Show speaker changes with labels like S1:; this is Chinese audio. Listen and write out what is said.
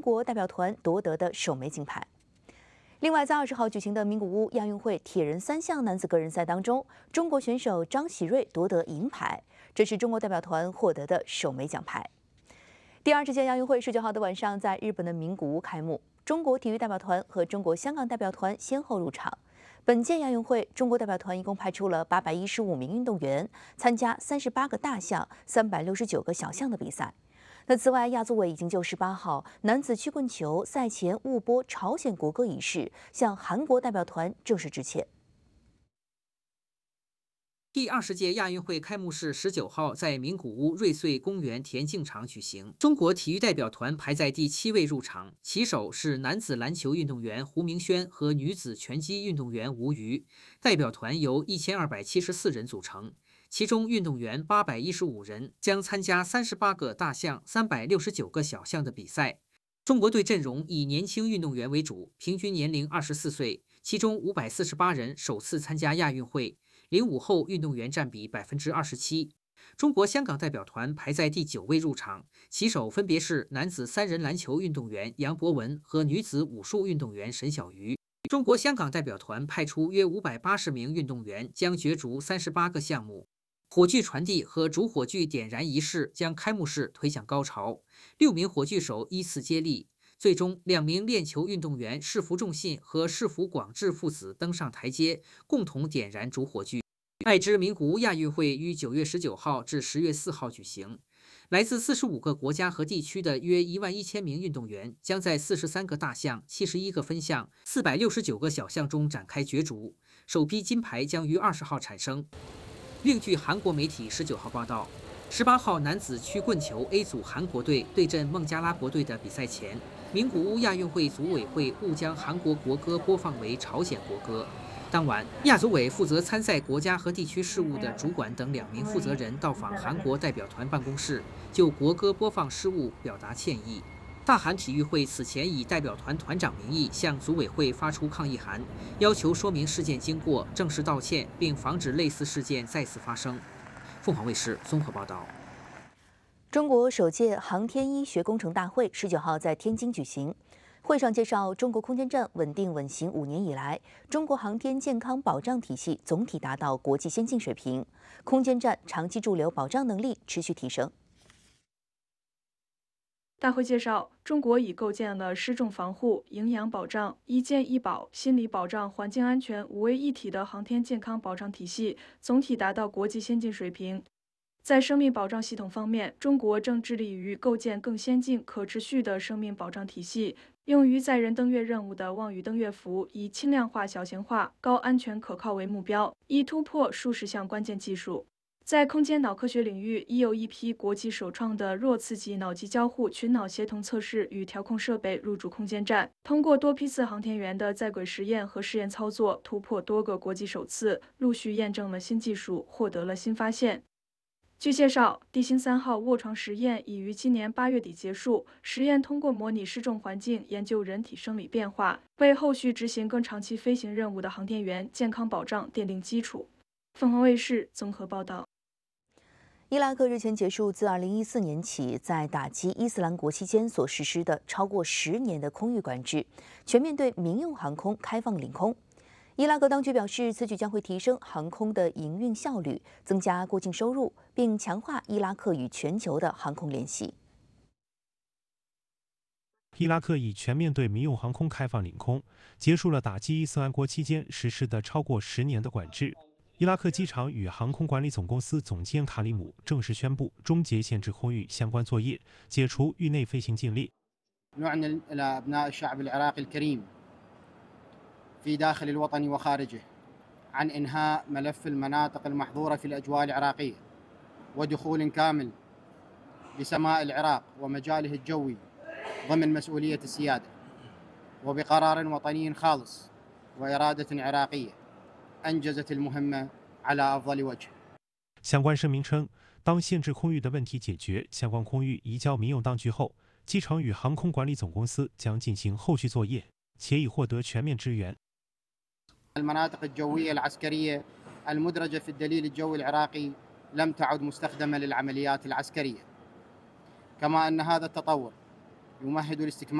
S1: 国代表团夺得的首枚金牌。另外，在20号举行的名古屋亚运会铁人3项男子个人赛当中，中国选手张喜睿夺得银牌，这是中国代表团获得的首枚奖牌。第20届亚运会19号的晚上在日本的名古屋开幕，中国体育代表团和中国香港代表团先后入场。本届亚运会，中国代表团一共派出了815名运动员，参加38个大项、369个小项的比赛。那此外，亚组委已经就18号男子曲棍球赛前误播朝鲜国歌一事，向韩国代表团正式致歉。
S2: 第20届亚运会开幕式19号在名古屋瑞穗公园田径场举行。中国体育代表团排在第7位入场，旗手是男子篮球运动员胡明轩和女子拳击运动员吴瑜。代表团由1274人组成，其中运动员815人将参加38个大项、369个小项的比赛。中国队阵容以年轻运动员为主，平均年龄24岁，其中548人首次参加亚运会。05后运动员占比27%。中国香港代表团排在第9位入场，旗手分别是男子3人篮球运动员杨博文和女子武术运动员沈小鱼。中国香港代表团派出约580名运动员，将角逐38个项目。火炬传递和主火炬点燃仪式将开幕式推向高潮，6名火炬手依次接力。最终，2名链球运动员世福重信和世福广志父子登上台阶，共同点燃主火炬。爱知名古屋亚运会于9月19号至10月4号举行，来自45个国家和地区的约11000名运动员将在43个大项、71个分项、469个小项中展开角逐，首批金牌将于20号产生。另据韩国媒体19号报道，18号男子曲棍球 A 组韩国队对阵孟加拉国队的比赛前，名古屋亚运会组委会误将韩国国歌播放为朝鲜国歌。当晚，亚组委负责参赛国家和地区事务的主管等2名负责人到访韩国代表团办公室，就国歌播放失误表达歉意。大韩体育会此前以代表团团长名义向组委会发出抗议函，要求说明事件经过、正式道歉，并防止类似事件再次发生。凤凰卫视综合报道。
S1: 中国首届航天医学工程大会19号在天津举行。会上介绍，中国空间站稳定稳行5年以来，中国航天健康保障体系总体达到国际先进水平，空间站长期驻留保障能力持续提升。
S3: 大会介绍，中国已构建了失重防护、营养保障、医健医保、心理保障、环境安全5位一体的航天健康保障体系，总体达到国际先进水平。在生命保障系统方面，中国正致力于构建更先进、可持续的生命保障体系。用于载人登月任务的望宇登月服以轻量化、小型化、高安全可靠为目标，已突破数十项关键技术。在空间脑科学领域，已有一批国际首创的弱刺激脑机交互群脑协同测试与调控设备入驻空间站，通过多批次航天员的在轨实验和试验操作，突破多个国际首次，陆续验证了新技术，获得了新发现。据介绍，地星3号卧床实验已于今年8月底结束。实验通过模拟失重环境研究人体生理变化，为后续执行更长期飞行任务的航天员健康保障奠定基础。凤凰卫视综合报道。
S1: 伊拉克日前结束自2014年起在打击伊斯兰国期间所实施的超过10年的空域管制，全面对民用航空开放领空。伊拉克当局表示，此举将会提升航空的营运效率，增加过境收入，并强化伊拉克与全球的航空联系。
S4: 伊拉克已全面对民用航空开放领空，结束了打击伊斯兰国期间实施的超过10年的管制。伊拉克机场与航空管理总公司总监卡里姆正式宣布终结限制空域相关作业，解除域内飞行禁令。
S5: في داخل الوطن وخارجه عن إنهاء ملف المناطق المحظورة في الأجواء العراقية ودخول كامل لسماء العراق ومجاله الجوي ضمن مسؤولية السيادة وبقرار وطني خالص وإرادة عراقية أنجزت المهمة على أفضل وجه。
S4: 相关声明称，当限制空域的问题解决，相关空域移交民用当局后，机场与航空管理总公司将进行后续作业，且已获得全面支援。
S5: المناطق الجوية العسكرية المدرجة في الدليل الجوي العراقي لم تعد مستخدمة للعمليات العسكرية، كما أن هذا التطور يمهد لاستكمال